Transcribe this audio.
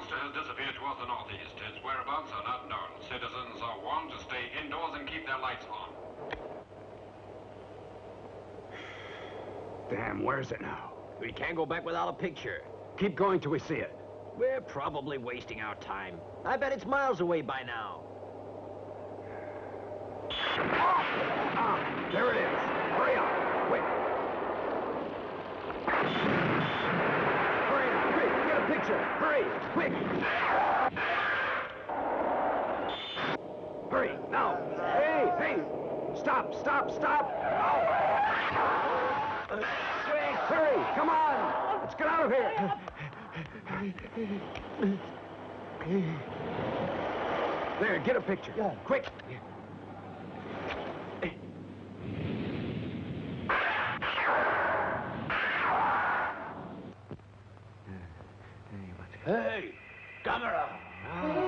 monster has disappeared towards the northeast. Its whereabouts are not known. Citizens are warned to stay indoors and keep their lights on. Damn, where's it now? We can't go back without a picture. Keep going till we see it. We're probably wasting our time. I bet it's miles away by now. Ah, there it is. Hurry up, quick. Hurry up, quick, get a picture. Hurry, quick. Hurry, now. Hey, hey. Stop, stop, stop. Quick, hurry, come on. Let's get out of here. There, get a picture. Yeah. Quick. Hey, camera!